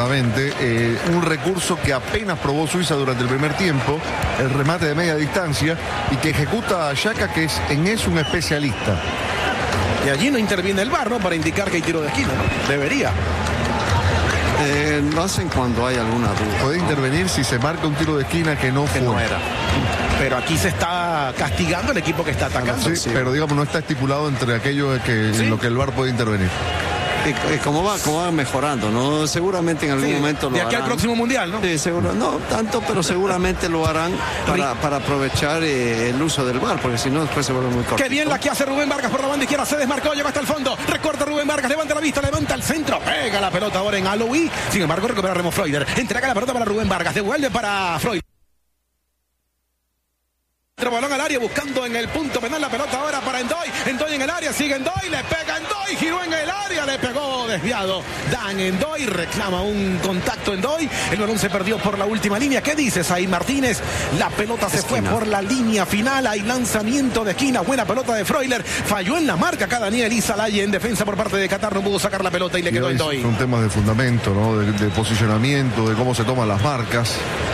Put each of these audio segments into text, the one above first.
nuevamente. Un recurso que apenas probó Suiza durante el primer tiempo, el remate de media distancia, y que ejecuta a Xhaka, que es un especialista. Y allí no interviene el VAR, ¿no? Para indicar que hay tiro de esquina, ¿no? Debería. Lo hacen cuando hay alguna duda. Puede intervenir si se marca un tiro de esquina que no fue. No era. Pero aquí se está castigando el equipo que está atacando. Sí, pero digamos no está estipulado entre aquello que, ¿sí?, en lo que el VAR puede intervenir. Cómo va mejorando, ¿no? Seguramente en algún momento lo harán. De aquí al próximo mundial, ¿no? Sí, seguro. No tanto, pero seguramente lo harán para aprovechar el uso del VAR, porque si no después se vuelve muy corto. Qué bien la que hace Rubén Vargas por la banda izquierda, se desmarcó, llegó hasta el fondo, recorta Rubén Vargas, levanta la vista, levanta el centro, pega la pelota ahora en Aloui, sin embargo recupera Remo Freuler, entrega la pelota para Rubén Vargas, devuelve para Freuler. Balón al área buscando en el punto penal, la pelota ahora para Endoy en el área, sigue Endoy, le pega Endoy, giró en el área, le pegó desviado Dan Endoy, reclama un contacto Endoy, el balón se perdió por la última línea. ¿Qué dices ahí, Martínez? La pelota se fue por la línea final, hay lanzamiento de esquina, buena pelota de Freuler, falló en la marca acá Daniel Izalaye en defensa por parte de Qatar, no pudo sacar la pelota y le quedó Endoy. Son temas de fundamento, ¿no? De posicionamiento, de cómo se toman las marcas.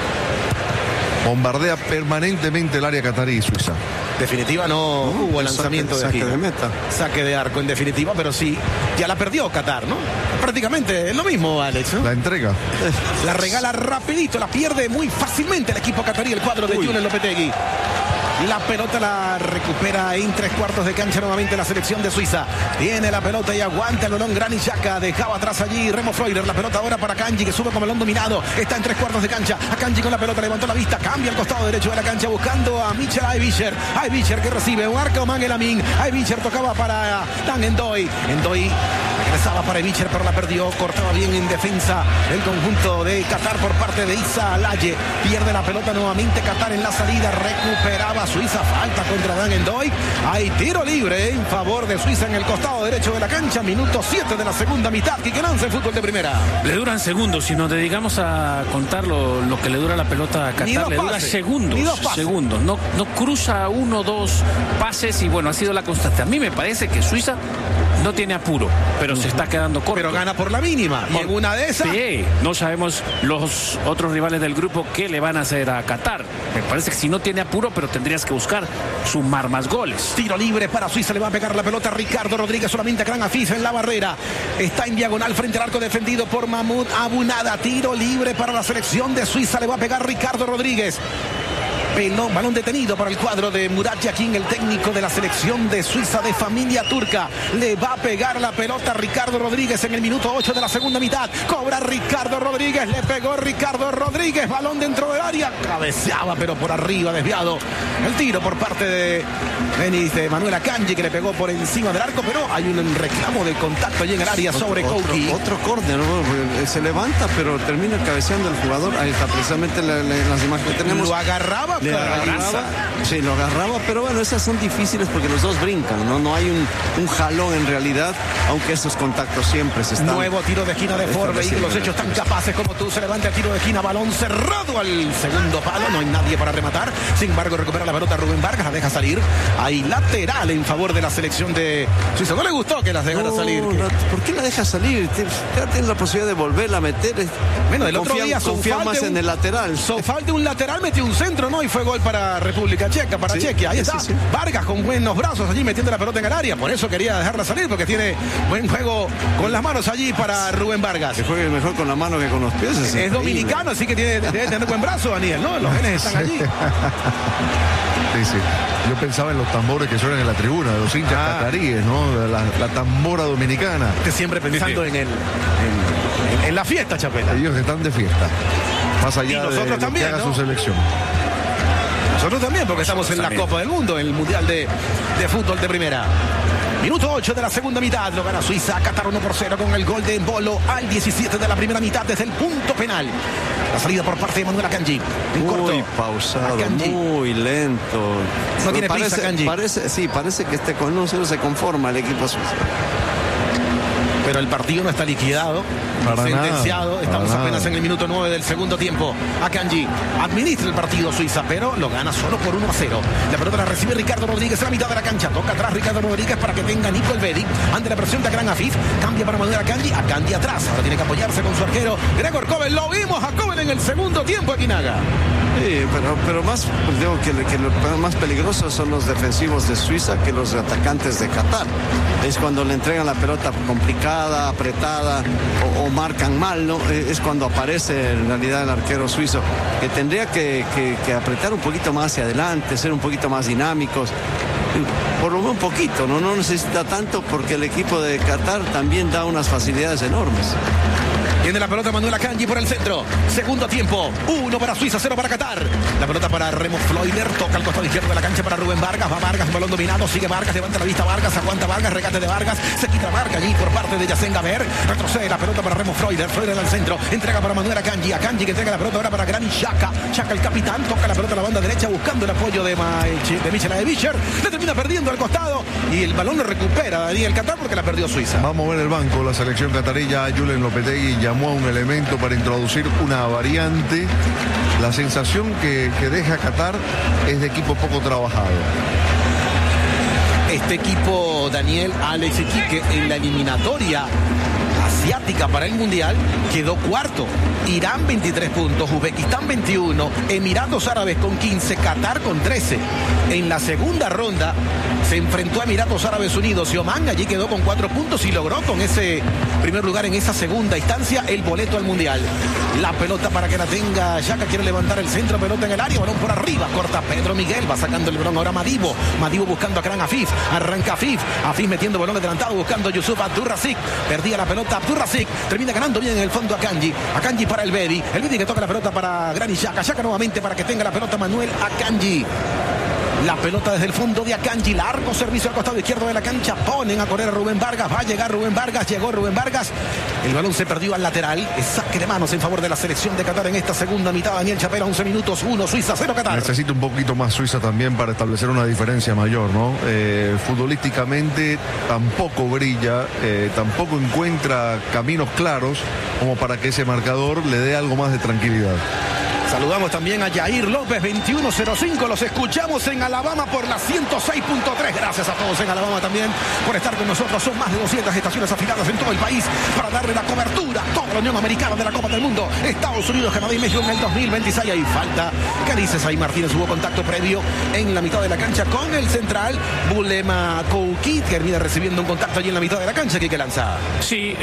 Bombardea permanentemente el área catarí, Suiza. Definitiva no hubo lanzamiento saque de meta. Saque de arco en definitiva, pero sí, ya la perdió Qatar, ¿no? Prácticamente es lo mismo, Alex, ¿no? La entrega. La regala rapidito, la pierde muy fácilmente el equipo catarí, el cuadro de Julen Lopetegui. La pelota la recupera en 3/4 de cancha nuevamente la selección de Suiza. Tiene la pelota y aguanta el balón Granit Xhaka. Dejaba atrás allí Remo Freuler. La pelota ahora para Akanji, que sube con balón dominado. Está en 3/4 de cancha. Akanji con la pelota, levantó la vista. Cambia al costado derecho de la cancha buscando a Michel Aibischer. Aibischer que recibe un arco Mangel Amin. Aibischer tocaba para Dan Endoy. Endoy regresaba para Aibischer, pero la perdió. Cortaba bien en defensa el conjunto de Qatar por parte de Izalaye. Pierde la pelota nuevamente Qatar en la salida. Recuperaba Suiza, falta contra Dan Endoy. Hay tiro libre en favor de Suiza en el costado derecho de la cancha. Minuto 7 de la segunda mitad. Quique Nance, fútbol de primera. Le duran segundos. Si nos dedicamos a contar lo que le dura la pelota a Qatar, le dura segundos. Segundos. No cruza 1, 2 pases y bueno, ha sido la constante. A mí me parece que Suiza no tiene apuro, pero se está quedando corto. Pero gana por la mínima. Y en una de esas. Sí, no sabemos los otros rivales del grupo qué le van a hacer a Qatar. Me parece que si no tiene apuro, pero tendrías que buscar sumar más goles. Tiro libre para Suiza, le va a pegar la pelota Ricardo Rodríguez, solamente a Gran Afif en la barrera. Está en diagonal frente al arco defendido por Mahmoud Abunada. Tiro libre para la selección de Suiza, le va a pegar Ricardo Rodríguez. Balón detenido para el cuadro de Murat Yakin, el técnico de la selección de Suiza de familia turca. Le va a pegar la pelota Ricardo Rodríguez en el minuto 8 de la segunda mitad. Cobra Ricardo Rodríguez, le pegó Ricardo Rodríguez, balón dentro del área, cabeceaba pero por arriba, desviado el tiro por parte de Manuel Akanji, que le pegó por encima del arco, pero hay un reclamo de contacto allí en el área sobre Kouki. Otro córner, ¿no? Se levanta pero termina cabeceando el jugador. Ahí está precisamente las imágenes que tenemos. Lo agarraba. Sí, lo agarraba, pero bueno, esas son difíciles porque los dos brincan, ¿no? No hay un jalón en realidad, aunque esos contactos siempre se están. Nuevo tiro de esquina de Ford, vehículos hechos tan capaces como tú. Se levanta el tiro de esquina, balón cerrado al segundo palo, no hay nadie para rematar. Sin embargo, recupera la pelota Rubén Vargas, la deja salir. Hay lateral en favor de la selección de Suiza. ¿No le gustó que las dejara salir? ¿Por qué la deja salir? Tiene la posibilidad de volverla a meter. Bueno, el otro día confía más en el lateral. Sofal de un lateral metió un centro, ¿no? Y fue gol para República Checa, para Chequia. Ahí está. Vargas con buenos brazos allí metiendo la pelota en el área. Por eso quería dejarla salir, porque tiene buen juego con las manos allí para Rubén Vargas. Que juegue mejor con la mano que con los pies. Es dominicano, así que debe tener buen brazo, Daniel, ¿no? Los genes están allí. Sí. Yo pensaba en los tambores que suenan en la tribuna, de los hinchas cataríes, ¿no? La tambora dominicana. Siempre pensando en la fiesta, Chapela. Ellos están de fiesta. Más allá de lo también, que haga ¿no? su selección. Nosotros también, porque estamos en la Copa del Mundo, en el Mundial de Fútbol de Primera. Minuto 8 de la segunda mitad, lo gana Suiza, Qatar 1-0 con el gol de Embolo al 17 de la primera mitad desde el punto penal. La salida por parte de Manuel Akanji. Muy pausado, Akanji. Muy lento. No tiene prisa, Akanji. Parece que con 1-0 se conforma el equipo suizo. Pero el partido no está liquidado, sentenciado. Estamos apenas en el minuto 9 del segundo tiempo. Akanji administra el partido Suiza, pero lo gana solo por 1-0. La pelota la recibe Ricardo Rodríguez a la mitad de la cancha. Toca atrás Ricardo Rodríguez para que tenga Nico Elvedi. Ante la presión de Akram Afif. Cambia para Manuel Akanji. Akanji atrás. Ahora tiene que apoyarse con su arquero Gregor Kobel. Lo vimos a Kobel en el segundo tiempo, Akinaga. Sí, pero más, pues digo que lo más peligrosos son los defensivos de Suiza que los atacantes de Qatar. Es cuando le entregan la pelota complicada, apretada o marcan mal, ¿no? Es cuando aparece en realidad el arquero suizo, que tendría que apretar un poquito más hacia adelante, ser un poquito más dinámicos. Por lo menos un poquito, no necesita tanto, porque el equipo de Qatar también da unas facilidades enormes. Tiene la pelota Manuel Akanji por el centro. Segundo tiempo. 1 para Suiza, 0 para Qatar. La pelota para Remo Freuler. Toca al costado izquierdo de la cancha para Rubén Vargas. Va Vargas, balón dominado. Sigue Vargas, levanta la vista Vargas. Aguanta Vargas, regate de Vargas. Se quita Vargas allí por parte de Yacen Gaber. Retrocede la pelota para Remo Freuler. Freuler al centro. Entrega para Manuel Akanji. Akanji que entrega la pelota ahora para Granit Xhaka. Xhaka el capitán. Toca la pelota a la banda derecha buscando el apoyo de Michel Adevischer. Le termina perdiendo al costado. Y el balón lo recupera Daniel Qatar porque la perdió Suiza. Va a mover el banco la selección catarilla. Julen Lopetegui llamó a un elemento para introducir una variante. La sensación que deja Qatar es de equipo poco trabajado. Este equipo, Daniel, Alex Iquique, en la eliminatoria asiática para el Mundial quedó cuarto. Irán 23 puntos, Uzbekistán 21, Emiratos Árabes con 15, Qatar con 13. En la segunda ronda se enfrentó a Emiratos Árabes Unidos y Omán, allí quedó con 4 puntos y logró con ese primer lugar en esa segunda instancia el boleto al Mundial. La pelota para que la tenga Xhaka, quiere levantar el centro, pelota en el área, balón por arriba, corta Pedro Miguel, va sacando el balón ahora Madibo buscando a Akram Afif, arranca Afif metiendo balón adelantado buscando Yusuf Abdurrazik, perdía la pelota Abdurrazik, termina ganando bien en el fondo Akanji para Elvedi que toca la pelota para Granit Xhaka nuevamente para que tenga la pelota Manuel Akanji. La pelota desde el fondo de Akanji, largo servicio al costado izquierdo de la cancha, ponen a correr a Rubén Vargas, va a llegar Rubén Vargas, llegó Rubén Vargas, el balón se perdió al lateral, es saque de manos en favor de la selección de Qatar en esta segunda mitad. Daniel Chapela, 11 minutos, 1 Suiza, 0 Qatar. Necesita un poquito más Suiza también para establecer una diferencia mayor, ¿no? Futbolísticamente tampoco brilla, tampoco encuentra caminos claros como para que ese marcador le dé algo más de tranquilidad. Saludamos también a Yair López, 21:05. Los escuchamos en Alabama por la 106.3. Gracias a todos en Alabama también por estar con nosotros. Son más de 200 estaciones afiliadas en todo el país para darle la cobertura a toda la Unión Americana de la Copa del Mundo. Estados Unidos, Canadá y México en el 2026. Hay falta. ¿Qué dices ahí, Martínez? Hubo contacto previo en la mitad de la cancha con el central Bulema Kouki, que termina recibiendo un contacto allí en la mitad de la cancha. ¿Qué lanza? Sí,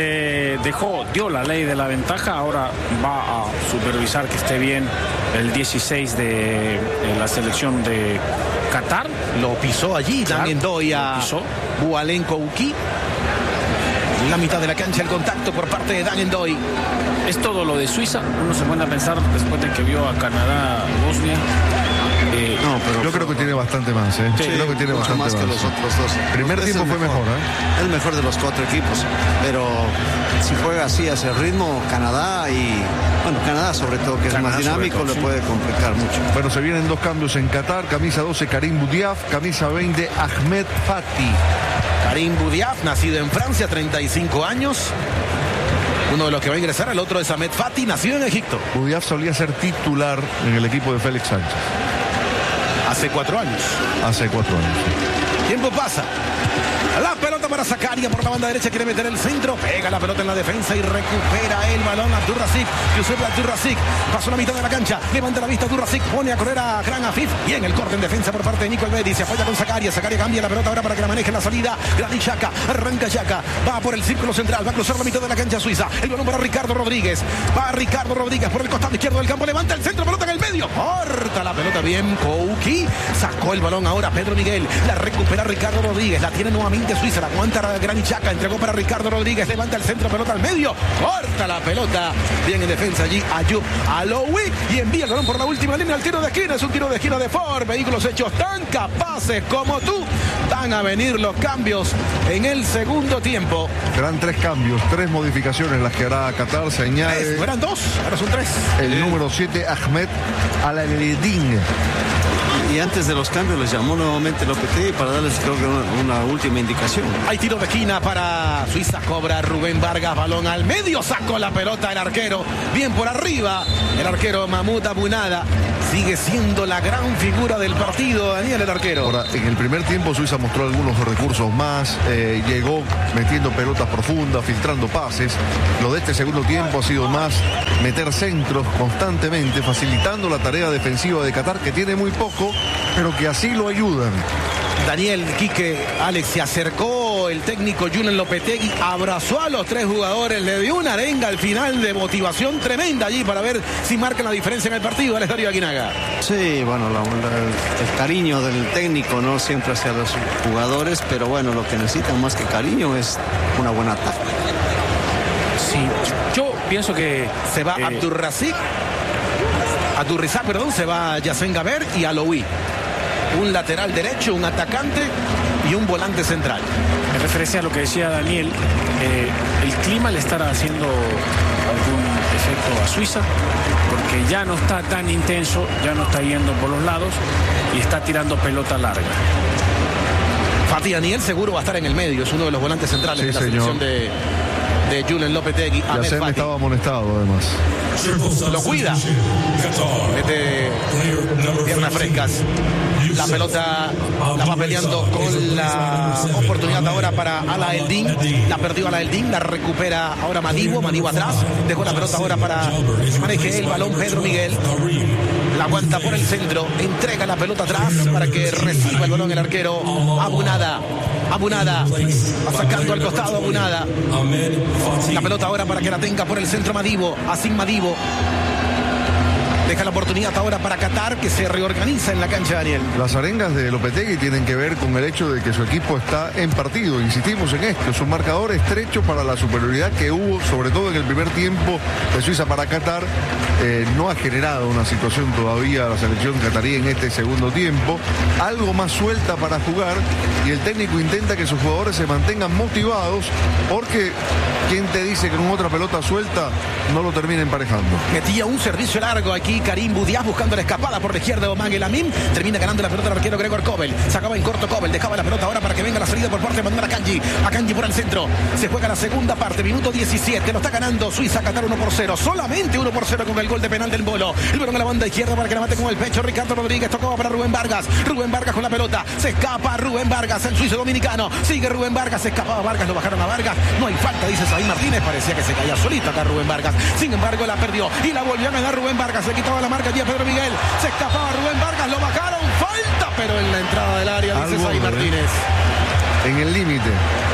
dio la ley de la ventaja. Ahora va a supervisar que esté bien el 16 de la selección de Qatar. Lo pisó allí, claro, también doy a Boualem Kouki. En la mitad de la cancha el contacto por parte de Dan Ndoye. Es todo lo de Suiza. Uno se pone a pensar después de que vio a Canadá, Bosnia. Pero yo creo que tiene bastante más, ¿eh? Sí, creo que tiene bastante más que los otros dos. Primer tiempo fue mejor, ¿eh? El mejor de los 4 equipos. Pero si juega así, hacia el ritmo, Canadá Canadá sobre todo, que es más dinámico, le puede complicar mucho. Bueno, se vienen 2 cambios en Qatar. Camisa 12, Karim Boudiaf. Camisa 20, Ahmed Fati. Karim Boudiaf, nacido en Francia, 35 años. Uno de los que va a ingresar, el otro es Ahmed Fati, nacido en Egipto. Boudiaf solía ser titular en el equipo de Félix Sánchez. Hace 4 años. Hace 4 años. Tiempo pasa. La pelota para Zakaria por la banda derecha, quiere meter el centro, pega la pelota en la defensa y recupera el balón Abdurrazik. Yusuf Abdurrazik pasó la mitad de la cancha, levanta la vista Abdurrazik, pone a correr a Akram Afif y en el corte en defensa por parte de Nico Elvedi, se apoya con Zakaria cambia la pelota ahora para que la maneje en la salida. Granit Xhaka, arranca Xhaka, va por el círculo central, va a cruzar la mitad de la cancha Suiza, el balón para Ricardo Rodríguez, va Ricardo Rodríguez por el costado izquierdo del campo, levanta el centro, pelota en el medio, corta la pelota bien Kouki, sacó el balón ahora Pedro Miguel, la recupera Ricardo Rodríguez, la tiene nuevamente Suiza, la aguanta Granit Xhaka, entregó para Ricardo Rodríguez, levanta el centro, pelota al medio, corta la pelota, bien en defensa allí Ayub Aloui y envía el balón por la última línea al tiro de esquina, es un tiro de esquina de Ford, vehículos hechos tan capaces como tú, van a venir los cambios en el segundo tiempo. Serán 3 cambios, 3 modificaciones las que hará Qatar, se añade... Eran 2, ahora son 3. El número 7, Ahmed Al-Eledin. Y antes de los cambios les llamó nuevamente Lopetegui para darles, creo que una última indicación. Hay tiro de esquina para Suiza, cobra Rubén Vargas, balón al medio, sacó la pelota el arquero, bien por arriba, el arquero Mahmoud Abunada, sigue siendo la gran figura del partido, Daniel, el arquero. Ahora, en el primer tiempo Suiza mostró algunos recursos más, llegó metiendo pelotas profundas, filtrando pases. Lo de este segundo tiempo ha sido más meter centros constantemente, facilitando la tarea defensiva de Qatar, que tiene muy poco, pero que así lo ayudan. Daniel, Quique, Alex, se acercó el técnico Julen Lopetegui, abrazó a los tres jugadores, le dio una arenga al final de motivación tremenda allí para ver si marcan la diferencia en el partido. Alex Darío Aguinaga. Sí, bueno, el cariño del técnico, no siempre hacia los jugadores, pero bueno, lo que necesitan más que cariño es una buena táctica. Sí, yo pienso que se va Abdurrazak, se va Yassen Gaber y Aloui. Un lateral derecho, un atacante y un volante central. En referencia a lo que decía Daniel, el clima le estará haciendo algún efecto a Suiza, porque ya no está tan intenso, ya no está yendo por los lados y está tirando pelota larga. Fatih Daniel seguro va a estar en el medio, es uno de los volantes centrales de la selección de Julen Lopetegui. Ya se estaba amonestado además. Lo cuida. Mete piernas frescas. La pelota la va peleando con la oportunidad ahora para Ala Eldin. La perdió Ala Eldin, la recupera ahora Madibo atrás. Dejó la pelota ahora para que maneje el balón Pedro Miguel. La aguanta por el centro, entrega la pelota atrás para que reciba el balón el arquero Abunada va sacando al costado Abunada. La pelota ahora para que la tenga por el centro Madibo, Asim Madibo. Deja la oportunidad ahora para Qatar, que se reorganiza en la cancha, Daniel. Las arengas de Lopetegui tienen que ver con el hecho de que su equipo está en partido. Insistimos en esto, es un marcador estrecho para la superioridad que hubo, sobre todo en el primer tiempo de Suiza para Qatar. No ha generado una situación todavía la selección catarí en este segundo tiempo. Algo más suelta para jugar y el técnico intenta que sus jugadores se mantengan motivados, porque ¿quién te dice que con otra pelota suelta no lo termina emparejando? Metía un servicio largo aquí Karim Boudiaf buscando la escapada por la izquierda de Oman El Amin. Termina ganando la pelota el arquero Gregor Kobel. Sacaba en corto Kobel, dejaba la pelota ahora para que venga la salida por parte de Manuel Akanji. Akanji por el centro. Se juega la segunda parte, minuto 17. Lo está ganando Suiza, Qatar 1-0. Solamente 1-0 con el gol de penal del Bolo. El balón a la banda izquierda para que la mate con el pecho Ricardo Rodríguez. Tocaba para Rubén Vargas. Rubén Vargas con la pelota. Se escapa Rubén Vargas, el suizo dominicano. Sigue Rubén Vargas. Se escapaba Vargas, lo bajaron a Vargas. No hay falta, dice Saín Martínez. Parecía que se caía solito acá Rubén Vargas. Sin embargo, la perdió y la volvió a ganar Rubén Vargas. Le quitaba la marca allí a Pedro Miguel. Se escapaba Rubén Vargas, lo bajaron. Falta, pero en la entrada del área, dice Saín Martínez. En el límite.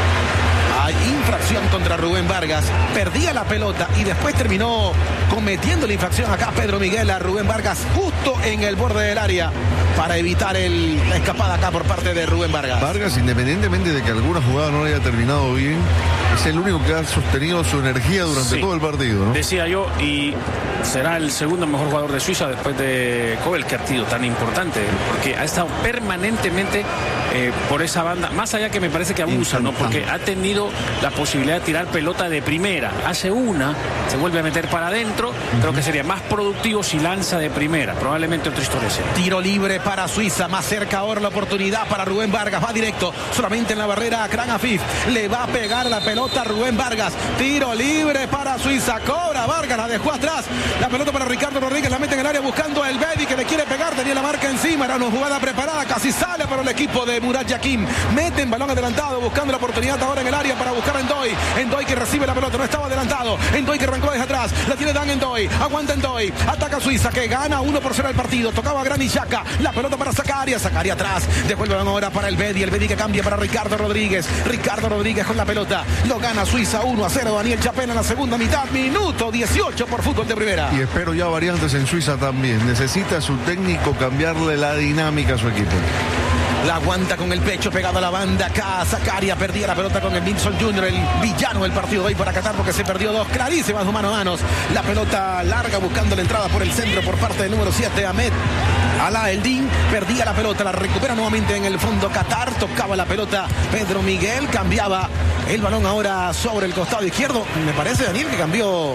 Hay infracción contra Rubén Vargas. Perdía la pelota y después terminó cometiendo la infracción acá Pedro Miguel a Rubén Vargas justo en el borde del área para evitar la escapada acá por parte de Rubén Vargas. Vargas, independientemente de que alguna jugada no le haya terminado bien, es el único que ha sostenido su energía durante todo el partido, ¿no? Decía yo, y será el segundo mejor jugador de Suiza después de Kobel, que ha sido tan importante, porque ha estado permanentemente por esa banda, más allá que me parece que abusa, ¿no? Porque ha tenido la posibilidad de tirar pelota de primera, hace una, se vuelve a meter para adentro. Creo que sería más productivo si lanza de primera, probablemente otra historia sea. Tiro libre para Suiza, más cerca ahora la oportunidad para Rubén Vargas, va directo, solamente en la barrera a Kran Afif, le va a pegar la pelota a Rubén Vargas, tiro libre para Suiza, cobra Vargas, la dejó atrás, la pelota para Ricardo Rodríguez, la mete en el área buscando a El Bedi, que le quiere pegar, tenía la marca encima, era una jugada preparada, casi sale para el equipo de Murat Yakin, mete en balón adelantado, buscando la oportunidad ahora en el área para buscar a Endoy que recibe la pelota, no estaba adelantado, Endoy que arrancó desde atrás, la tiene Dan Endoy, aguanta Endoy, ataca Suiza que gana 1-0 el partido, tocaba Granit Xhaka, la pelota para Zakaria atrás, dejó el balón ahora para El Bedi que cambia para Ricardo Rodríguez con la pelota, lo gana Suiza 1-0, Daniel Chapela en la segunda mitad, minuto 18 por Fútbol de Primera. Y espero ya variantes en Suiza también, necesita su técnico cambiarle la dinámica a su equipo. La aguanta con el pecho pegado a la banda acá. Zakaria perdía la pelota con el Vinson Jr., el villano del partido de hoy para Qatar, porque se perdió dos clarísimas de mano a manos. La pelota larga buscando la entrada por el centro por parte del número 7, Ahmed Ala Eldin. Perdía la pelota, la recupera nuevamente en el fondo Qatar. Tocaba la pelota Pedro Miguel, cambiaba el balón ahora sobre el costado izquierdo. Me parece, Daniel, que cambió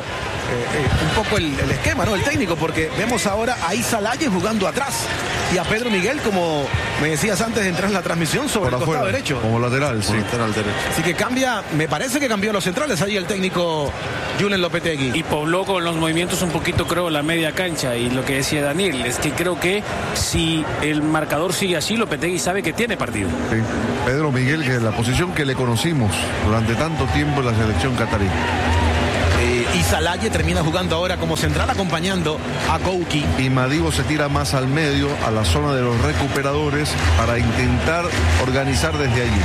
un poco el esquema, ¿no? El técnico, porque vemos ahora a Isa Laye jugando atrás y a Pedro Miguel, como me decías antes de entrar en la transmisión, sobre el costado derecho. Como lateral, sí. Lateral derecho. Así que cambia, me parece que cambió los centrales ahí el técnico Julen Lopetegui. Y pobló con los movimientos un poquito, creo, la media cancha. Y lo que decía Daniel es que creo que si el marcador sigue así, Lopetegui sabe que tiene partido. Sí. Pedro Miguel, que es la posición que le conocimos durante tanto tiempo en la selección catarí. Isa Laye termina jugando ahora como central acompañando a Kouki. Y Madivo se tira más al medio, a la zona de los recuperadores, para intentar organizar desde allí.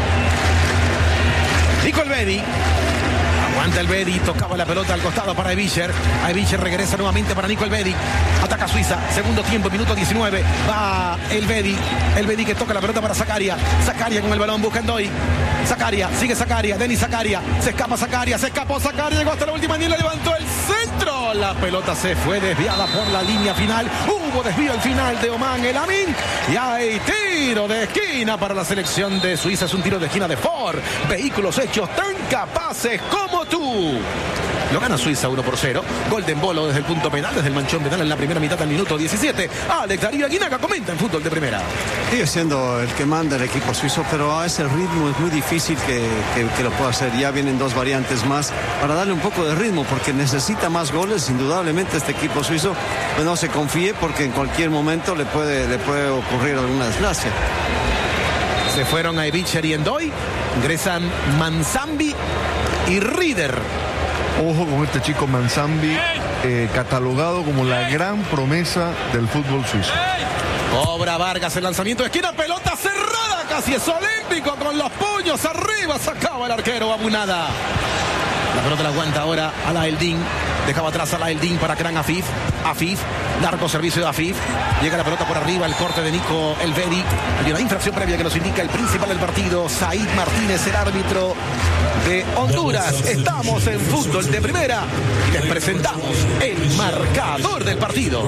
Nico Elvedi. Aguanta Elvedi, tocaba la pelota al costado para Evicher. Evicher regresa nuevamente para Nico Elvedi. Ataca Suiza, segundo tiempo, minuto 19. Va Elvedi. Elvedi que toca la pelota para Zakaria. Zakaria con el balón, busca Ndoy. Zakaria, sigue Zakaria, Denis Zakaria. Se escapa Zakaria, se escapó Zakaria. Llegó hasta la última línea, levantó el centro. La pelota se fue desviada por la línea final. Hubo desvío al final de Oman El Amin. Y hay tiro de esquina para la selección de Suiza. Es un tiro de esquina de Ford. Vehículos hechos tan capaces como tú. Lo gana Suiza 1-0. Gol de Embolo desde el punto penal, desde el manchón penal en la primera mitad del minuto 17. Alex Darío Aguinaga comenta en Fútbol de Primera. Sigue siendo el que manda el equipo suizo, pero a ese ritmo es muy difícil que lo pueda hacer. Ya vienen dos variantes más para darle un poco de ritmo, porque necesita más goles. Indudablemente este equipo suizo, pues no se confíe, porque en cualquier momento le puede ocurrir alguna desgracia. Se fueron a Evicher y Ndoy. Ingresan Manzambi y Rieder. Ojo con este chico Manzambi, catalogado como la gran promesa del fútbol suizo. Cobra Vargas el lanzamiento de esquina, pelota cerrada, casi es olímpico, con los puños arriba, sacaba el arquero Abunada. La pelota la aguanta ahora Alaeldin. Dejaba atrás Alaeldin para Kran Afif. Afif, largo servicio de Afif. Llega la pelota por arriba, el corte de Nico Elvedi. Hay una infracción previa que nos indica el principal del partido, Said Martínez, el árbitro de Honduras. Estamos en Fútbol de Primera y les presentamos el marcador del partido.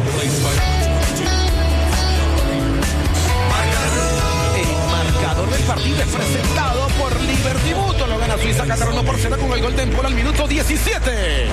Del partido es presentado por Liberty Mutual. Lo gana Suiza Qatar 1-0 con el gol de Embolo al minuto 17.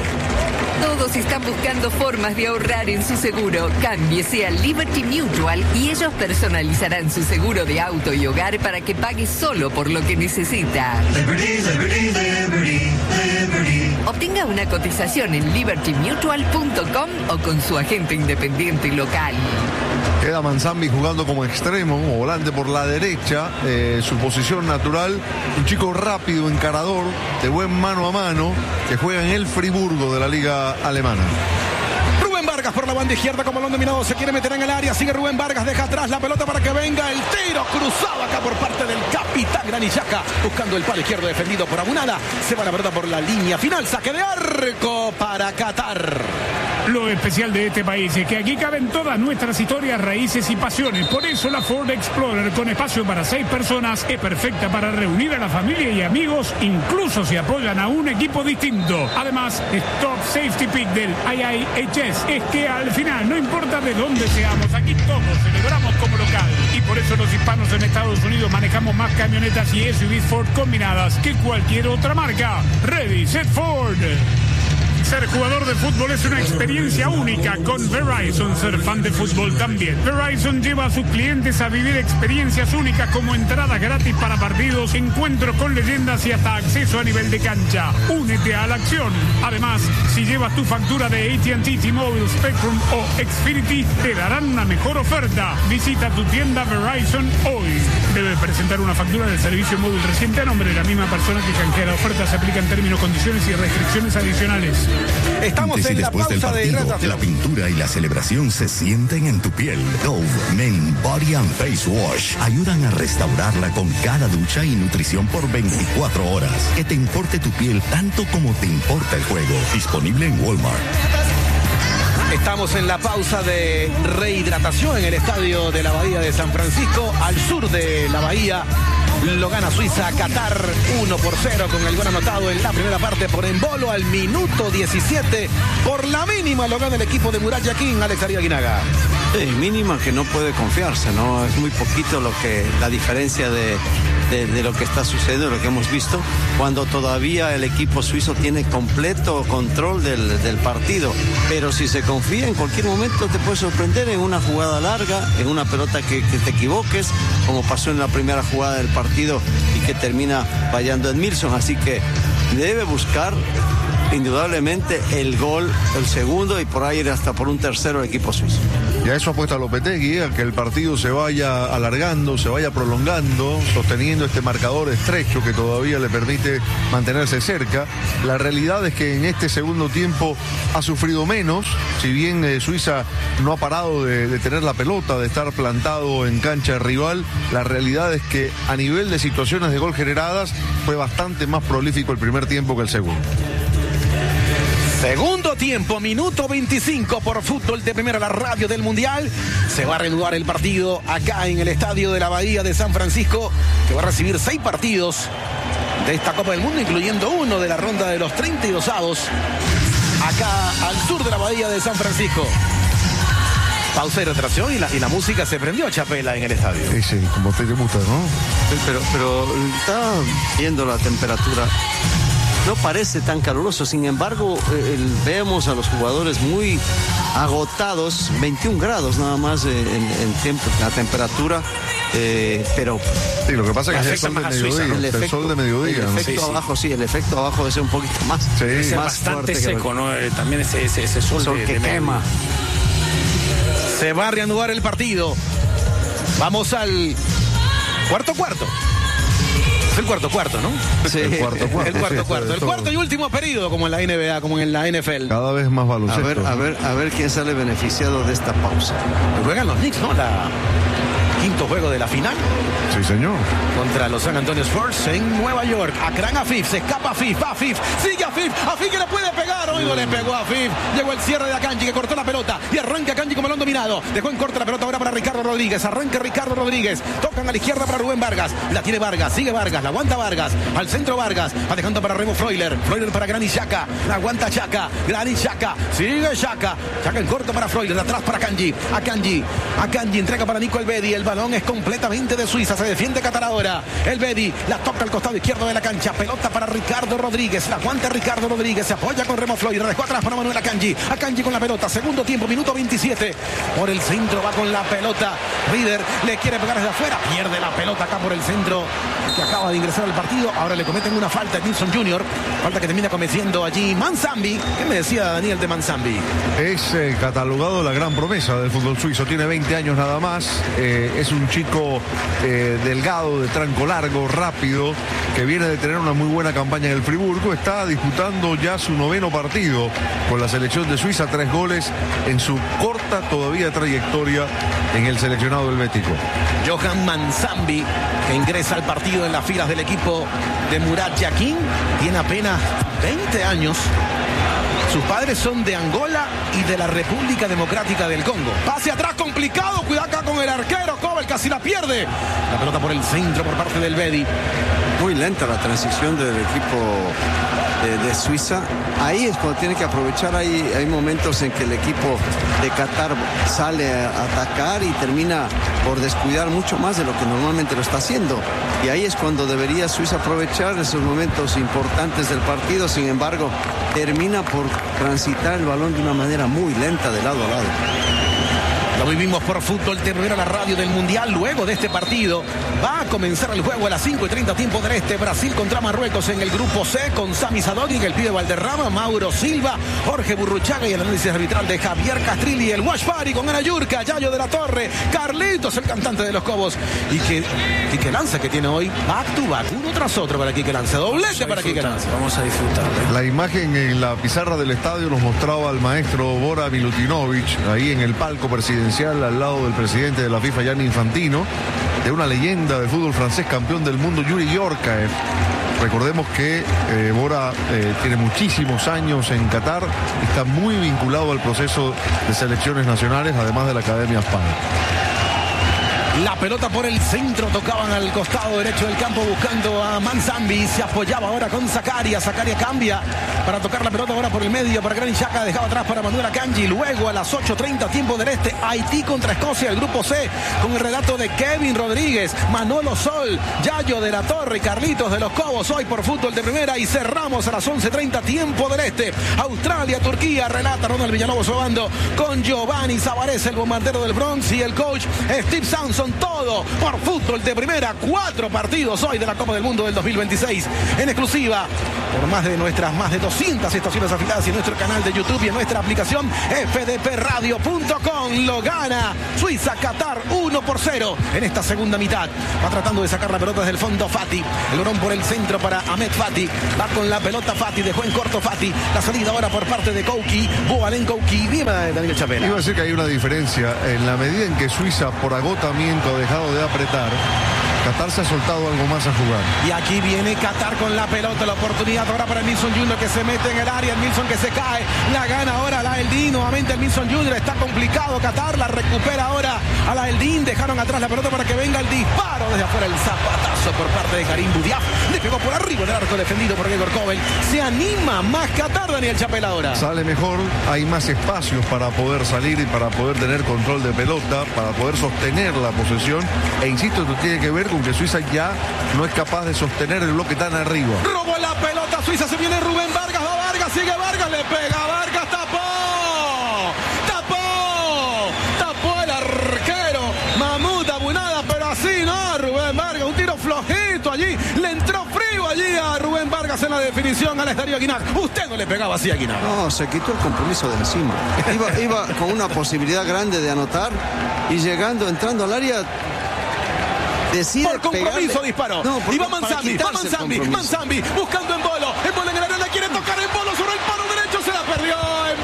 Todos están buscando formas de ahorrar en su seguro. Cámbiese a Liberty Mutual y ellos personalizarán su seguro de auto y hogar para que pague solo por lo que necesita. Liberty, Liberty, Liberty, Liberty. Obtenga una cotización en libertymutual.com o con su agente independiente local. Queda Manzambi jugando como extremo, como volante por la derecha. Su posición natural, un chico rápido, encarador, de buen mano a mano, que juega en el Friburgo de la liga alemana. Rubén Vargas por la banda izquierda, como balón dominado, se quiere meter en el área, sigue Rubén Vargas, deja atrás la pelota para que venga el tiro cruzado acá por parte del capitán Granillaca, buscando el palo izquierdo defendido por Abunada. Se va la pelota por la línea final, saque de arco para Qatar. Lo especial de este país es que aquí caben todas nuestras historias, raíces y pasiones. Por eso la Ford Explorer, con espacio para 6 personas, es perfecta para reunir a la familia y amigos, incluso si apoyan a un equipo distinto. Además, es Top Safety Pick del IIHS. Es que al final, no importa de dónde seamos, aquí todos celebramos como local. Y por eso los hispanos en Estados Unidos manejamos más camionetas y SUVs Ford combinadas que cualquier otra marca. Ready, Set Ford. Ser jugador de fútbol es una experiencia única. Con Verizon, ser fan de fútbol también. Verizon lleva a sus clientes a vivir experiencias únicas como entradas gratis para partidos, encuentros con leyendas y hasta acceso a nivel de cancha. Únete a la acción. Además, si llevas tu factura de AT&T, T-Mobile, Spectrum o Xfinity, te darán una mejor oferta. Visita tu tienda Verizon hoy. Debe presentar una factura del servicio móvil reciente a nombre de la misma persona que canjea la oferta. Se aplican términos, condiciones y restricciones adicionales. Estamos en la pausa de hidratación. La pintura y la celebración se sienten en tu piel. Dove Men Body and Face Wash ayudan a restaurarla con cada ducha y nutrición por 24 horas. Que te importe tu piel tanto como te importa el juego. Disponible en Walmart. Estamos en la pausa de rehidratación en el estadio de la Bahía de San Francisco, al sur de la Bahía. Lo gana Suiza Qatar 1-0 con el gol anotado en la primera parte por Embolo al minuto 17. Por la mínima lo gana el equipo de Murat Yakin, Alex Darío Aguinaga. Sí, mínima que no puede confiarse, ¿no? Es muy poquito la diferencia de de lo que está sucediendo, lo que hemos visto, cuando todavía el equipo suizo tiene completo control del partido. Pero si se confía, en cualquier momento te puede sorprender en una jugada larga, en una pelota que te equivoques, como pasó en la primera jugada del partido y que termina fallando Edmilson. Así que debe buscar indudablemente el gol, el segundo, y por ahí ir hasta por un tercero el equipo suizo. Y a eso apuesta Lopetegui, a que el partido se vaya alargando, se vaya prolongando, sosteniendo este marcador estrecho que todavía le permite mantenerse cerca. La realidad es que en este segundo tiempo ha sufrido menos, si bien Suiza no ha parado de tener la pelota, de estar plantado en cancha rival. La realidad es que a nivel de situaciones de gol generadas fue bastante más prolífico el primer tiempo que el segundo. Segundo tiempo, minuto 25 por Fútbol de Primera, la radio del Mundial. Se va a reanudar el partido acá en el estadio de la Bahía de San Francisco, que va a recibir 6 partidos de esta Copa del Mundo, incluyendo uno de la ronda de los 32avos, acá al sur de la Bahía de San Francisco. Pausa y retracción y la música se prendió chapela en el estadio. Sí, como te gusta, ¿no? Pero está viendo la temperatura. No parece tan caluroso, sin embargo, vemos a los jugadores muy agotados, 21 grados nada más en la temperatura, pero... Sí, lo que pasa es que es el sol de mediodía. El efecto abajo, sí, el efecto abajo debe ser un poquito más, más fuerte bastante seco, ¿no? También ese sol que quema. Se va a reanudar el partido. Vamos al cuarto. El cuarto, ¿no? Sí, el cuarto y último periodo, como en la NBA, como en la NFL. Cada vez más baloncesto. A ver quién sale beneficiado de esta pausa. Juegan los Knicks, ¿no? Quinto juego de la final. Sí, señor. Contra los San Antonio Spurs en Nueva York. Akran Afif, se escapa Afif, va Afif, sigue Afif que le puede pegar. Oigo, le pegó a Afif. Llegó el cierre de Akanji, que cortó la pelota y arranca Akanji como balón dominado. Dejó en corto la pelota ahora para Ricardo Rodríguez. Arranca Ricardo Rodríguez. Tocan a la izquierda para Rubén Vargas. La tiene Vargas, sigue Vargas, la aguanta Vargas. Al centro Vargas, va dejando para Remo Freuler. Freuler para Granit Xhaka. La aguanta Xhaka. Granit Xhaka. Sigue Xhaka. Xhaka en corto para Freuler. Atrás para Akanji. Akanji entrega para Nico Elvedi. El balón es completamente de Suiza. Se defiende Qatar ahora. Elvedi la toca al costado izquierdo de la cancha. Pelota para Ricardo Rodríguez. La aguanta Ricardo Rodríguez. Se apoya con Remo Freuler. Dejó atrás para Manuel Akanji. Akanji con la pelota. Segundo tiempo, minuto 27. Por el centro va con la pelota. Rieder le quiere pegar desde afuera. Pierde la pelota acá por el centro, que acaba de ingresar al partido. Ahora le cometen una falta a Nilsson Jr. Falta que termina cometiendo allí Manzambi. ¿Qué me decía Daniel de Manzambi? Es catalogado la gran promesa del fútbol suizo. Tiene 20 años nada más. Es un chico delgado, de tranco largo, rápido, que viene de tener una muy buena campaña en el Friburgo. Está disputando ya su 9º partido con la selección de Suiza. 3 goles en su corta todavía trayectoria en el seleccionado helvético. Johan Manzambi, que ingresa al partido en las filas del equipo de Murat Yakin, tiene apenas 20 años. Sus padres son de Angola y de la República Democrática del Congo. Pase atrás complicado, cuidado acá con el arquero. Kobel casi la pierde. La pelota por el centro por parte del Bedi. Muy lenta la transición del equipo de Suiza. Ahí es cuando tiene que aprovechar. Hay momentos en que el equipo de Qatar sale a atacar y termina por descuidar mucho más de lo que normalmente lo está haciendo. Y ahí es cuando debería Suiza aprovechar esos momentos importantes del partido. Sin embargo, termina por transitar el balón de una manera muy lenta de lado a lado. Lo vivimos por Fútbol de Primera, la radio del Mundial. Luego de este partido va a comenzar el juego a las 5:30 tiempo del este. Brasil contra Marruecos en el grupo C, con Sami Sadogui, el pibe Valderrama, Mauro Silva, Jorge Burruchaga y el análisis arbitral de Javier Castrilli. El Wash Party con Ana Yurka, Yayo de la Torre, Carlitos, el cantante de los Cobos. Y que Lanza, que tiene hoy back to back, uno tras otro para Quique Lanza. Doblete para Quique Lanza. Vamos a disfrutar. La imagen en la pizarra del estadio nos mostraba al maestro Bora Milutinovic ahí en el palco presidencial al lado del presidente de la FIFA, Gianni Infantino, de una leyenda del fútbol francés, campeón del mundo, Yuri Yorkaev. Recordemos que Bora tiene muchísimos años en Qatar y está muy vinculado al proceso de selecciones nacionales, además de la Academia Spal. La pelota por el centro, tocaban al costado derecho del campo buscando a Manzambi. Se apoyaba ahora con Zakaria. Zakaria cambia para tocar la pelota ahora por el medio para Granit Xhaka. Dejaba atrás para Manuel Akanji. Luego a las 8:30 tiempo del este, Haití contra Escocia, el grupo C, con el relato de Kevin Rodríguez, Manolo Sol, Yayo de la Torre y Carlitos de los Cobos. Hoy por Fútbol de Primera, y cerramos a las 11:30 tiempo del este. Australia, Turquía, relata Ronald Villalobos Obando con Giovanni Zavarez, el bombardero del Bronx, y el coach Steve Sampson. Todo por Fútbol de Primera. 4 partidos hoy de la Copa del Mundo del 2026 en exclusiva por más de 200 estaciones afiliadas y en nuestro canal de YouTube y en nuestra aplicación fdpradio.com. Lo gana Suiza, Qatar 1-0 en esta segunda mitad. Va tratando de sacar la pelota desde el fondo Fati. El balón por el centro para Ahmed Fati. Va con la pelota Fati, dejó en corto Fati. La salida ahora por parte de Kouki, Boalen Kouki. Viva Daniel Chapela. Iba a decir que hay una diferencia en la medida en que Suiza por agotamiento ha dejado de apretar. Qatar se ha soltado algo más a jugar. Y aquí viene Qatar con la pelota, la oportunidad ahora para el Milson Junior, que se mete en el área, el Milson que se cae, la gana ahora la Eldin, nuevamente el Milson Junior, está complicado Qatar, la recupera ahora a la Eldin, dejaron atrás la pelota para que venga el disparo desde afuera, el zapatazo por parte de Karim Boudiaf, le pegó por arriba del arco defendido por Gregor Kobel. Se anima más Qatar, Daniel Chapela ahora. Sale mejor, hay más espacios para poder salir y para poder tener control de pelota, para poder sostener la posesión, e insisto, esto tiene que ver con que Suiza ya no es capaz de sostener el bloque tan arriba. Robó la pelota Suiza, se viene Rubén Vargas, va Vargas, sigue Vargas, le pega Vargas, tapó el arquero Mahmoud Abunada, pero así no, Rubén Vargas, un tiro flojito allí, le entró frío allí a Rubén Vargas en la definición al Estadio Aguinar. Usted no le pegaba así a Aguinar. No, se quitó el compromiso de encima. Iba con una posibilidad grande de anotar y entrando al área, por compromiso disparó. No, y va Manzambi buscando en Bolo en el área, la quiere tocar en Bolo sobre el palo derecho, se la perdió en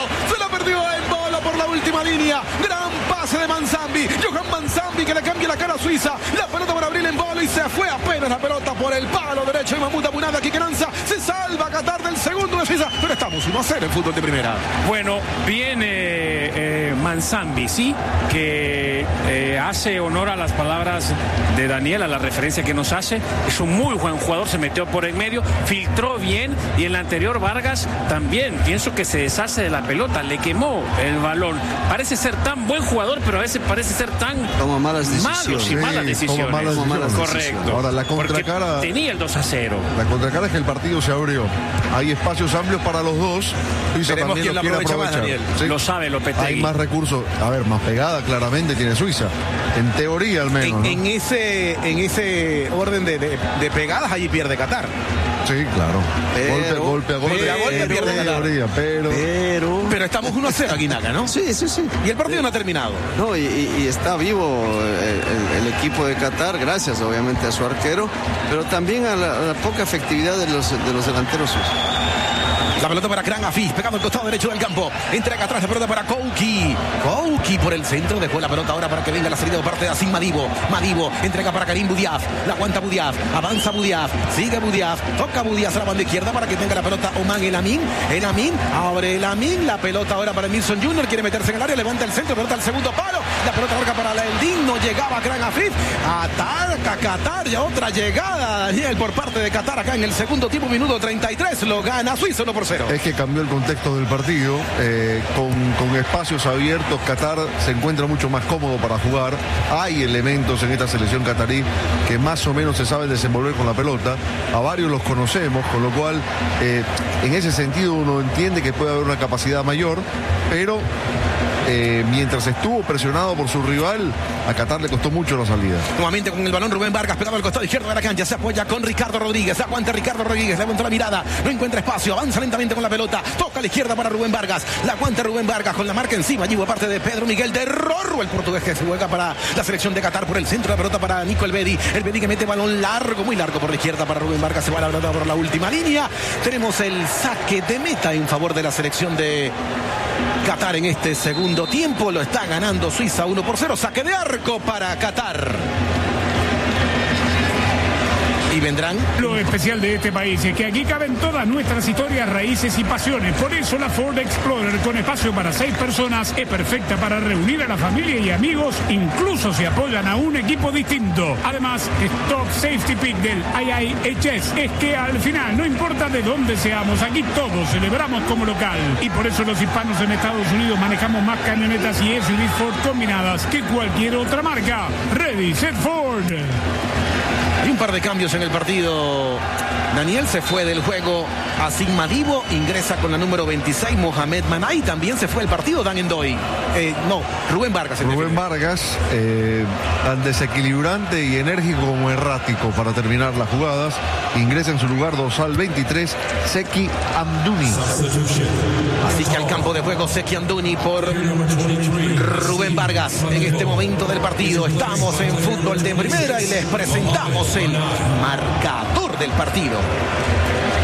Bolo por la última línea. Gran pase de Manzambi, Johan Manzambi, que le cambia la cara a Suiza, la pelota para abrir en Bolo y se fue apenas la pelota por el palo derecho, y Mahmoud Abunada aquí que lanza, se salva Qatar del segundo de Suiza, pero estamos 1-0 en Fútbol de Primera. Bueno, viene Manzambi, sí, que hace honor a las palabras de Daniel, a la referencia que nos hace. Es un muy buen jugador, se metió por en medio, filtró bien, y en la anterior Vargas también, pienso que se deshace de la pelota, le quemó el balón. Parece ser tan buen jugador, pero a veces parece ser tan toma malas decisiones. Malas decisiones. Correcto. Ahora la contracara tenía el 2-0. La contracara es que el partido se abrió. Hay espacios amplios para los dos. Suiza veremos también quién lo aprovecha más, Daniel. ¿Sí? Lo sabe Lopetegui. Hay más recursos. A ver, más pegada claramente tiene Suiza. En teoría al menos. En ese orden de pegadas allí pierde Qatar. Sí, claro. Golpe a golpe. Pierde Qatar. Pero estamos 1-0 aquí, Naka, ¿no? Sí. Y el partido no ha terminado. No, y está vivo el equipo de Qatar, gracias obviamente a su arquero, pero también a la poca efectividad de los delanteros suizos. La pelota para Kran Afif, pegado al costado derecho del campo. Entrega atrás la pelota para Kouki. Kouki por el centro, dejó la pelota ahora para que venga la salida de parte de Asim Madibo. Madibo entrega para Karim Boudiaf. La aguanta Boudiaf, avanza Boudiaf, sigue Boudiaf, toca Boudiaf a la banda izquierda para que tenga la pelota Oman Elamin. Abre Elamin, la pelota ahora para el Milson Junior, quiere meterse en el área, levanta el centro, pelota al segundo palo. La pelota larga para la Eldin, no llegaba Kran Afif. Ataca Qatar, y otra llegada, Daniel, por parte de Qatar acá en el segundo tiempo, minuto 33. Lo gana Suiza 1-0. Es que cambió el contexto del partido, con espacios abiertos. Qatar se encuentra mucho más cómodo para jugar. Hay elementos en esta selección qatarí que más o menos se saben desenvolver con la pelota. A varios los conocemos, con lo cual en ese sentido uno entiende que puede haber una capacidad mayor, pero mientras estuvo presionado por su rival, a Qatar le costó mucho la salida. Nuevamente con el balón Rubén Vargas, pegado al costado izquierdo de la cancha, se apoya con Ricardo Rodríguez, aguanta Ricardo Rodríguez, levantó la mirada, no encuentra espacio, avanza lentamente con la pelota, toca a la izquierda para Rubén Vargas, la aguanta Rubén Vargas con la marca encima, allí por parte de Pedro Miguel de Rorro, el portugués que se juega para la selección de Qatar por el centro, la pelota para Nico Elvedi que mete balón largo, muy largo por la izquierda para Rubén Vargas, se va la pelota por la última línea. Tenemos el saque de meta en favor de la selección de Qatar en este segundo tiempo, lo está ganando Suiza 1-0, saque de arco para Qatar. Y vendrán. Lo especial de este país es que aquí caben todas nuestras historias, raíces y pasiones. Por eso la Ford Explorer, con espacio para 6 personas, es perfecta para reunir a la familia y amigos, incluso si apoyan a un equipo distinto. Además, Stock Safety Pick del IIHS es que al final, no importa de dónde seamos, aquí todos celebramos como local. Y por eso los hispanos en Estados Unidos manejamos más camionetas y SUVs Ford combinadas que cualquier otra marca. Ready, set, Ford. Hay un par de cambios en el partido. Daniel se fue del juego Asim Madibo, ingresa con la número 26 Mohamed Manay, también se fue el partido Dan Endoy. Rubén Vargas. Rubén Vargas, tan desequilibrante y enérgico como errático para terminar las jugadas. Ingresa en su lugar dorsal 23, Seki Amdouni. Así que al campo de juego Seki Amdouni por Rubén Vargas. En este momento del partido estamos en fútbol de primera y les presentamos el marcador del partido.